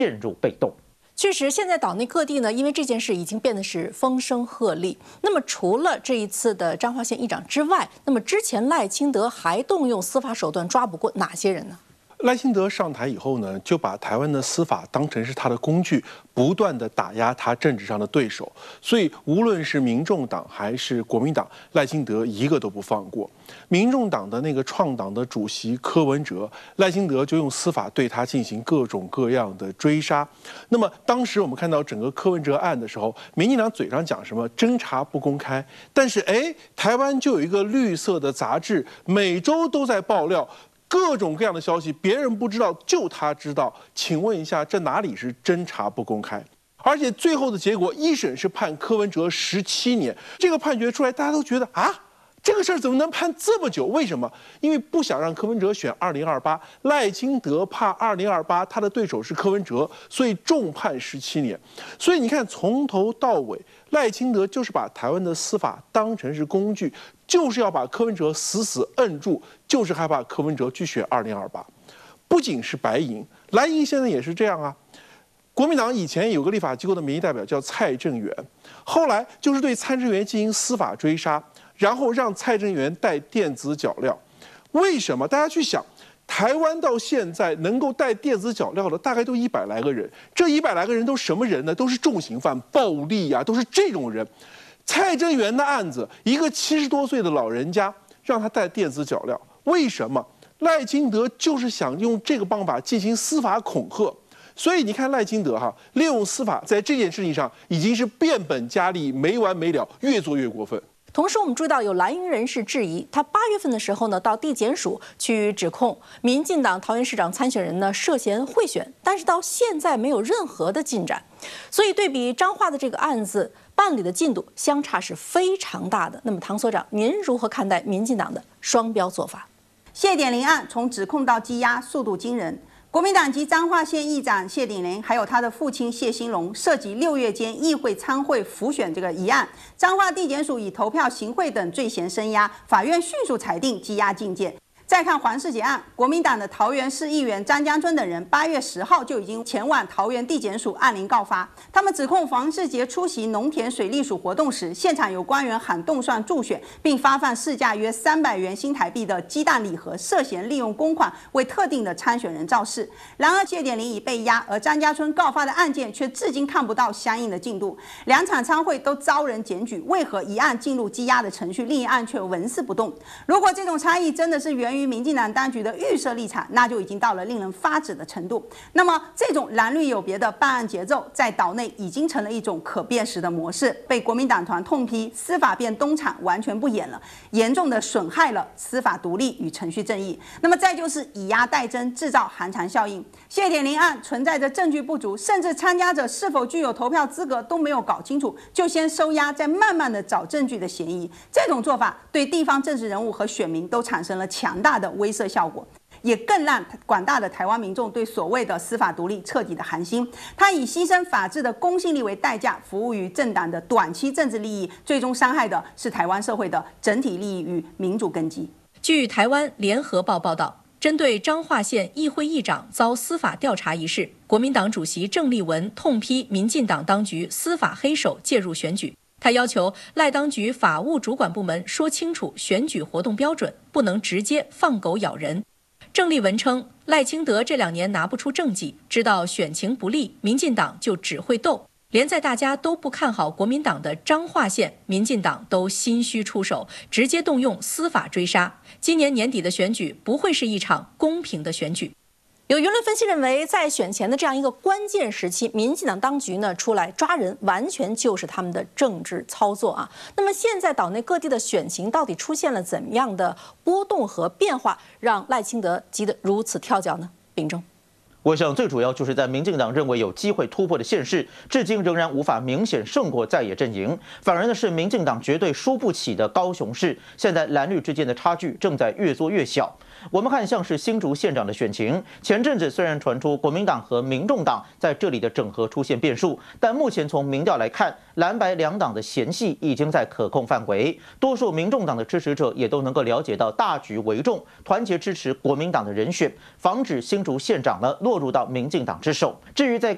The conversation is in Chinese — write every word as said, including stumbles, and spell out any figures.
陷入被动。 确实，现在岛内各地呢，因为这件事已经变得是风声鹤唳。那么，除了这一次的彰化县议长之外，那么之前赖清德还动用司法手段抓捕过哪些人呢？ 赖清德上台以后呢，就把台湾的司法当成是他的工具，不断的打压他政治上的对手。所以，无论是民众党还是国民党，赖清德一个都不放过。民众党的那个创党的主席柯文哲，赖清德就用司法对他进行各种各样的追杀。那么，当时我们看到整个柯文哲案的时候，民进党嘴上讲什么侦查不公开，但是哎，台湾就有一个绿色的杂志，每周都在爆料。 各种各样的消息，别人不知道，就他知道。请问一下，这哪里是侦查不公开？而且最后的结果，一审是判柯文哲十七年。这个判决出来，大家都觉得啊，这个事儿怎么能判这么久？为什么？因为不想让柯文哲选二零二八，赖清德怕二零二八他的对手是柯文哲，所以重判十七年。所以你看，从头到尾，赖清德就是把台湾的司法当成是工具。 就是要把柯文哲死死摁住，就是害怕柯文哲去选二零二八。不仅是白银，蓝银现在也是这样啊。国民党以前有个立法机构的民意代表叫蔡正元，后来就是对蔡正元进行司法追杀，然后让蔡正元带电子脚镣。为什么？大家去想，台湾到现在能够带电子脚镣的大概都一百来个人，这一百来个人都什么人呢？都是重刑犯、暴力啊，都是这种人。 蔡正元的案子，一个七十多岁的老人家让他戴电子脚镣，为什么？赖清德就是想用这个方法进行司法恐吓，所以你看赖清德哈，利用司法在这件事情上已经是变本加厉、没完没了，越做越过分。 同时，我们注意到有蓝营人士质疑，他八月份的时候呢，到地检署去指控民进党桃园市长参选人呢涉嫌贿选，但是到现在没有任何的进展。所以对比彰化的这个案子办理的进度相差是非常大的。那么，唐所长，您如何看待民进党的双标做法？ 谢点林案从指控到羁押速度惊人。 国民党籍彰化县议长谢鼎林，还有他的父亲谢兴隆，涉及六月间议会参会辅选这个一案，彰化地检署以投票行贿等罪嫌声押，法院迅速裁定羁押禁见。 再看黄世杰案，国民党的桃园市议员张江春等人，八月十号就已经前往桃园地检署按铃告发。他们指控黄世杰出席农田水利署活动时，现场有官员喊动算助选，并发放市价约三百元新台币的鸡蛋礼盒，涉嫌利用公款为特定的参选人造势。然而谢点林已被押，而张家春告发的案件却至今看不到相应的进度。两场参会都遭人检举，为何一案进入羁押的程序，另一案却纹丝不动？如果这种差异真的是源于 于民进党当局的预设立场，那就已经到了令人发指的程度。那么，这种蓝绿有别的办案节奏，在岛内已经成了一种可辨识的模式，被国民党团痛批司法变东厂，完全不演了，严重的损害了司法独立与程序正义。那么，再就是以压代真，制造寒蝉效应。谢点林案存在着证据不足，甚至参加者是否具有投票资格都没有搞清楚，就先收押，再慢慢的找证据的嫌疑。这种做法对地方政治人物和选民都产生了强大的威慑效果，也更让广大的台湾民众对所谓的司法独立彻底的寒心。他以牺牲法治的公信力为代价，服务于政党的短期政治利益，最终伤害的是台湾社会的整体利益与民主根基。 据台湾联合报报道，针对彰化县议会议长遭司法调查一事，国民党主席郑丽文痛批民进党当局司法黑手介入选举。他要求赖当局法务主管部门说清楚选举活动标准，不能直接放狗咬人。郑丽文称，赖清德这两年拿不出政绩，知道选情不利，民进党就只会斗。连在大家都不看好国民党的彰化县，民进党都心虚出手，直接动用司法追杀。今年年底的选举不会是一场公平的选举。有舆论分析认为，在选前的这样一个关键时期，民进党当局呢出来抓人，完全就是他们的政治操作啊。那么现在岛内各地的选情到底出现了怎么样的波动和变化，让赖清德急得如此跳脚呢？秉正。 我想最主要就是在民进党认为有机会突破的县市，至今仍然无法明显胜过在野阵营，反而呢是民进党绝对输不起的高雄市，现在蓝绿之间的差距正在越做越小。我们看像是新竹县长的选情，前阵子虽然传出国民党和民众党在这里的整合出现变数，但目前从民调来看，蓝白两党的嫌隙已经在可控范围，多数民众党的支持者也都能够了解到大局为重，团结支持国民党的人选，防止新竹县长呢落入到民进党之手。至于在